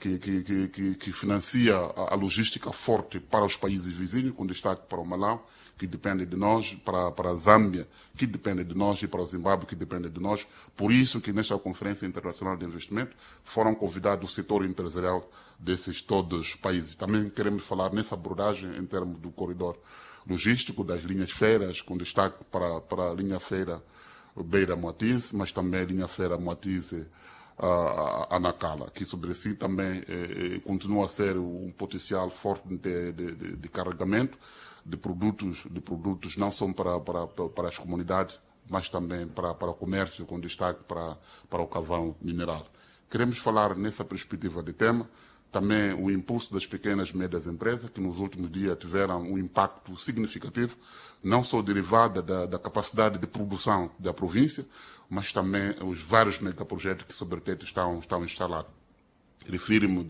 que financia a logística forte para os países vizinhos, com destaque para o Malau, que depende de nós, para a Zâmbia, que depende de nós, e para o Zimbábue, que depende de nós. Por isso que nesta Conferência Internacional de Investimento foram convidados o setor empresarial desses todos os países. Também queremos falar nessa abordagem em termos do corredor logístico, das linhas feiras, com destaque para a linha feira Beira-Moatize, mas também a linha feira Moatize a Nacala, que sobre si também continua a ser um potencial forte de carregamento de produtos não só para as comunidades, mas também para o comércio, com destaque para o carvão mineral. Queremos falar nessa perspectiva de tema também o impulso das pequenas e médias empresas, que nos últimos dias tiveram um impacto significativo, não só derivada da capacidade de produção da província, mas também os vários megaprojetos que sobre Tete estão instalados. Refiro-me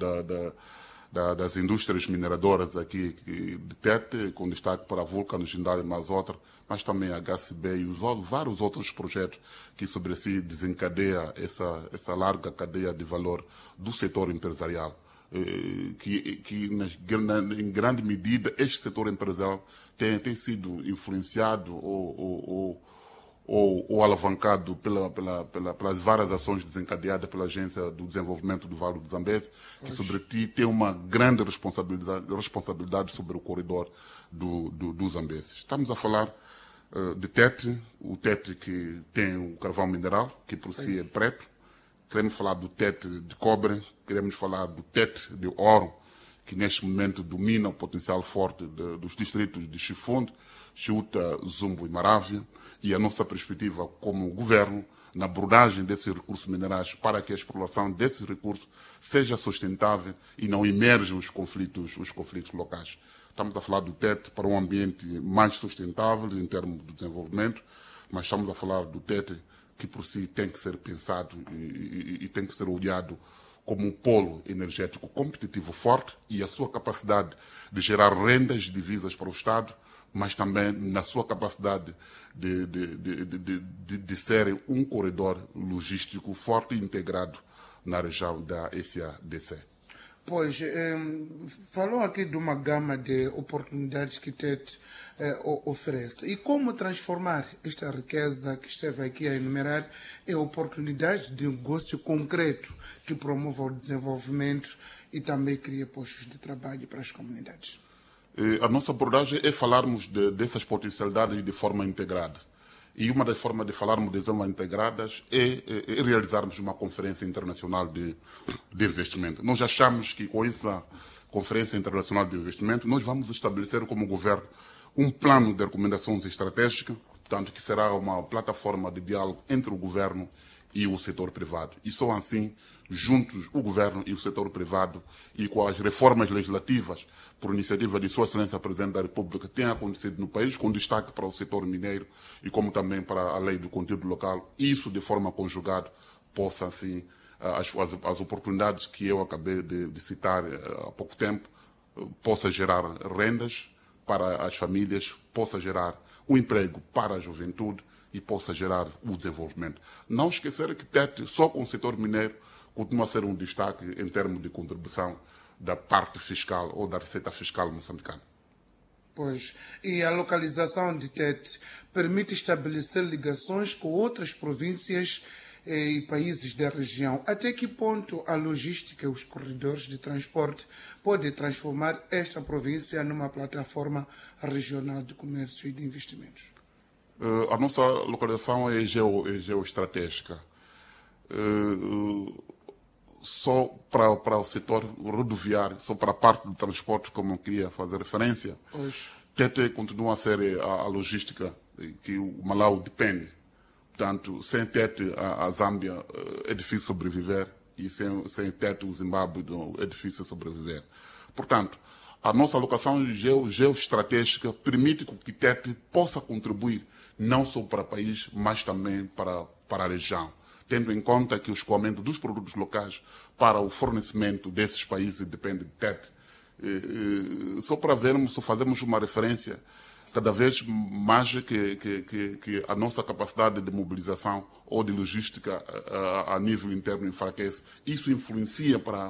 das indústrias mineradoras aqui de Tete, com destaque para a Vulcano, Jindal e mais outra, mas também a HCB e vários outros projetos que sobre si desencadeia essa larga cadeia de valor do setor empresarial. Que em grande medida este setor empresarial tem sido influenciado ou alavancado pelas várias ações desencadeadas pela Agência do Desenvolvimento do Vale do Zambeze, que sobre ti tem uma grande responsabilidade sobre o corredor do Zambeze. Estamos a falar de Tete, o Tete que tem o carvão mineral, que por si é preto. Queremos falar do Tete de cobre, queremos falar do Tete de ouro, que neste momento domina o potencial forte dos distritos de Chifunde, Chiuta, Zumbo e Marávia, e a nossa perspectiva como governo na abordagem desses recursos minerais para que a exploração desses recursos seja sustentável e não emerjam os conflitos locais. Estamos a falar do Tete para um ambiente mais sustentável em termos de desenvolvimento, mas estamos a falar do Tete que por si tem que ser pensado e tem que ser olhado como um polo energético competitivo forte e a sua capacidade de gerar rendas e divisas para o Estado, mas também na sua capacidade de ser um corredor logístico forte e integrado na região da SADC. Pois, falou aqui de uma gama de oportunidades que Tete oferece. E como transformar esta riqueza que esteve aqui a enumerar em oportunidades de negócio concreto que promova o desenvolvimento e também cria postos de trabalho para as comunidades? A nossa abordagem é falarmos dessas potencialidades de forma integrada. E uma das formas de falarmos de forma integradas é realizarmos uma conferência internacional de investimento. Nós achamos que com essa conferência internacional de investimento nós vamos estabelecer como governo um plano de recomendações estratégicas, portanto que será uma plataforma de diálogo entre o governo e o setor privado. E só assim, juntos, o governo e o setor privado, e com as reformas legislativas por iniciativa de Sua Excelência Presidente da República, tem acontecido no país, com destaque para o setor mineiro e como também para a lei do conteúdo local, isso de forma conjugada possa, assim, as oportunidades que eu acabei de citar há pouco tempo, possa gerar rendas para as famílias, possa gerar o emprego para a juventude e possa gerar o desenvolvimento. Não esquecer que Tete, só com o setor mineiro, continua a ser um destaque em termos de contribuição da parte fiscal ou da receita fiscal moçambicana. Pois, e a localização de Tete permite estabelecer ligações com outras províncias e países da região. Até que ponto a logística e os corredores de transporte podem transformar esta província numa plataforma regional de comércio e de investimentos? A nossa localização é geoestratégica. Só para o setor rodoviário, só para a parte do transporte, como eu queria fazer referência, Tete continua a ser a logística que o Malau depende. Portanto, sem Tete, a Zâmbia é difícil sobreviver e sem Tete, o Zimbábue é difícil sobreviver. Portanto, a nossa alocação geoestratégica permite que Tete possa contribuir não só para o país, mas também para a região, tendo em conta que o escoamento dos produtos locais para o fornecimento desses países depende de Tete. Só para vermos, só fazemos uma referência, cada vez mais que a nossa capacidade de mobilização ou de logística a nível interno enfraquece. Isso influencia para